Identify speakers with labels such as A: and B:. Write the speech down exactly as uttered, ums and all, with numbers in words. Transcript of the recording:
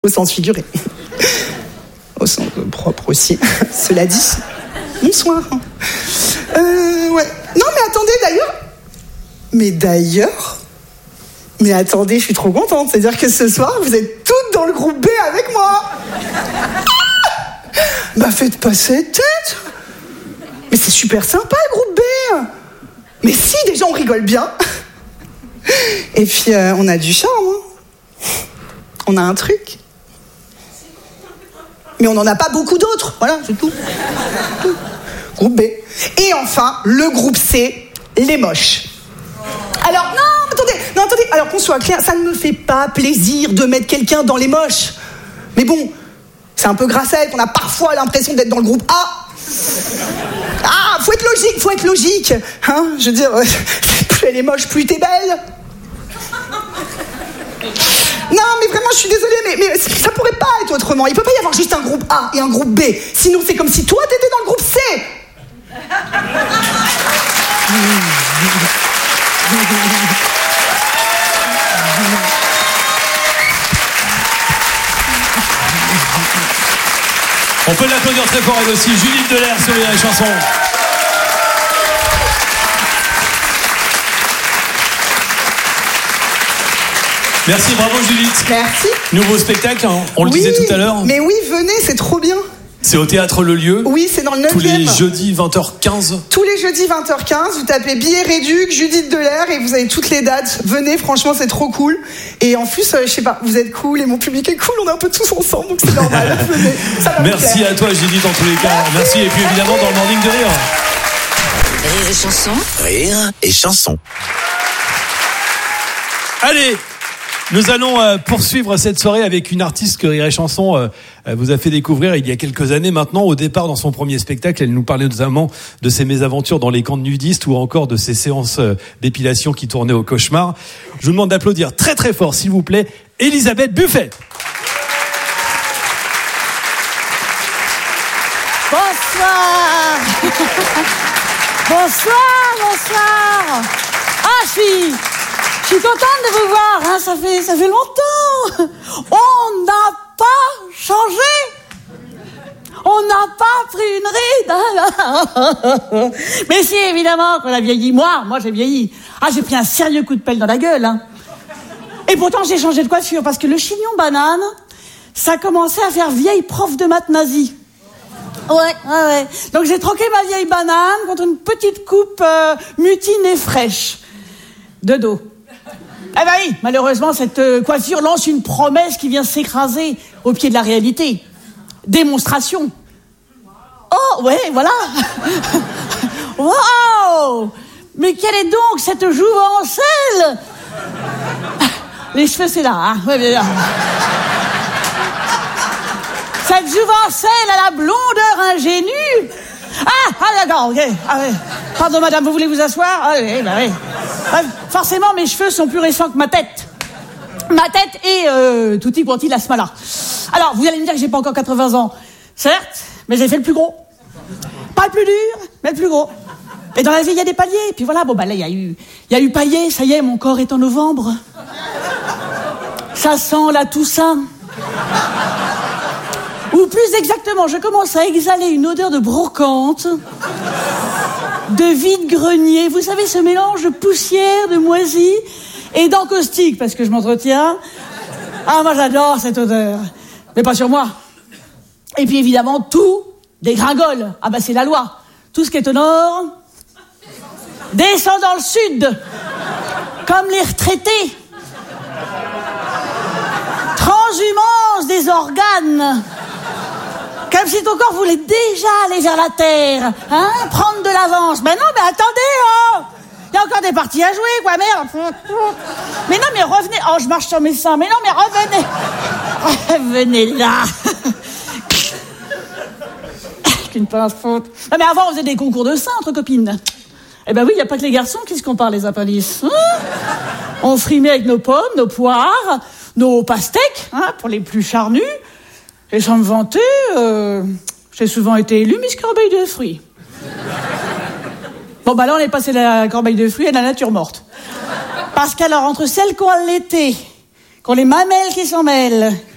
A: Au sens figuré. Au sens propre aussi, cela dit. Bonsoir. Euh, ouais. Non, mais attendez, d'ailleurs... Mais d'ailleurs... Mais attendez, je suis trop contente. C'est-à-dire que ce soir, vous êtes toutes dans le groupe B avec moi. Ah bah, faites pas cette tête. Mais c'est super sympa, le groupe B. Mais si, déjà, on rigole bien. Et puis, euh, on a du charme. Hein. On a un truc. Mais on n'en a pas beaucoup d'autres. Voilà, c'est tout. tout. Groupe B. Et enfin, le groupe C, les moches. Alors, non, attendez, non, attendez. Alors, qu'on soit clair, ça ne me fait pas plaisir de mettre quelqu'un dans les moches. Mais bon, c'est un peu grâce à elle qu'on a parfois l'impression d'être dans le groupe A. Ah, faut être logique, faut être logique. Hein, je veux dire, plus elle est moche, plus t'es belle. Non, mais vraiment, je suis désolée, mais, mais ça pourrait pas être autrement. Il peut pas y avoir juste un groupe A et un groupe B. Sinon, c'est comme si toi, t'étais dans le groupe C.
B: On peut l'applaudir très fort, elle aussi. Judith Delair sur les chansons. Merci, bravo Judith.
A: Merci.
B: Nouveau spectacle, hein, on le
A: oui,
B: disait tout à l'heure.
A: Mais oui, venez, c'est trop bien.
B: C'est au Théâtre Le Lieu.
A: Oui, c'est dans le neuvième.
B: Tous les jeudis vingt heures quinze.
A: Tous les jeudis vingt heures quinze, vous tapez billets réduc, Judith Delair et vous avez toutes les dates. Venez, franchement, c'est trop cool. Et en plus, euh, je sais pas, vous êtes cool et mon public est cool, on est un peu tous ensemble, donc c'est normal. Venez, ça va.
B: Merci à toi Judith en tous les cas. Merci. Merci. Et puis évidemment dans le Morning de Rire.
C: Rire et chanson.
D: Rire et chanson.
B: Allez, nous allons euh, poursuivre cette soirée avec une artiste que Rire et Chanson euh, vous a fait découvrir il y a quelques années maintenant. Au départ, dans son premier spectacle, elle nous parlait notamment de ses mésaventures dans les camps de nudistes ou encore de ses séances euh, d'épilation qui tournaient au cauchemar. Je vous demande d'applaudir très très fort, s'il vous plaît, Elisabeth Buffet.
E: Bonsoir. Bonsoir, bonsoir. Ah, je suis... Je suis contente de vous voir, hein, ça fait, ça fait longtemps. On n'a pas changé. On n'a pas pris une ride. Mais si, évidemment, qu'on a vieilli. Moi, moi j'ai vieilli. Ah, j'ai pris un sérieux coup de pelle dans la gueule. Hein. Et pourtant, j'ai changé de coiffure parce que le chignon banane, ça commençait à faire vieille prof de maths nazie. Ouais, ouais, ouais. Donc j'ai troqué ma vieille banane contre une petite coupe euh, mutine et fraîche. De dos. Eh ben oui, malheureusement, cette euh, coiffure lance une promesse qui vient s'écraser au pied de la réalité. Démonstration. Oh, ouais, voilà. Wow. Mais quelle est donc cette jouvencelle? Les cheveux, c'est là, hein. Ouais, bien là. Cette jouvencelle à la blondeur ingénue. Ah, ah d'accord, ok. Ah, ouais. Pardon, madame, vous voulez vous asseoir? Ah oui, bah oui. Ouais, forcément, mes cheveux sont plus récents que ma tête. Ma tête est euh, tutti quanti la smala. Alors, vous allez me dire que j'ai pas encore quatre-vingts ans. Certes, mais j'ai fait le plus gros. Pas le plus dur, mais le plus gros. Et dans la vie, il y a des paliers. Et puis voilà, bon, bah là, il y a eu, il y a eu palier. Ça y est, mon corps est en novembre. Ça sent la Toussaint. Ou plus exactement, je commence à exhaler une odeur de brocante, de vide-grenier. Vous savez, ce mélange de poussière, de moisie et d'encaustique, parce que je m'entretiens. Ah, moi, j'adore cette odeur. Mais pas sur moi. Et puis, évidemment, tout dégringole. Ah, bah, c'est la loi. Tout ce qui est au nord descend dans le sud. Comme les retraités. Transhumance des organes. Comme si ton corps voulait déjà aller vers la terre, hein, prendre de l'avance. Mais non, mais attendez, oh, il y a encore des parties à jouer, quoi, merde. Mais non, mais revenez. Oh, je marche sur mes seins. Mais non, mais revenez. Revenez là. Qu'une pince faute. Non, mais avant, on faisait des concours de seins entre copines. Eh ben oui, il n'y a pas que les garçons qui se comparent les appendices. Hein, on frimait avec nos pommes, nos poires, nos pastèques, hein, pour les plus charnus. Et sans me vanter, euh, j'ai souvent été élue Miss Corbeille de fruits. Bon, bah là, on est passé de la corbeille de fruits à la nature morte. Parce qu'alors, entre celles qui ont l'été, qui ont les mamelles qui s'en mêlent,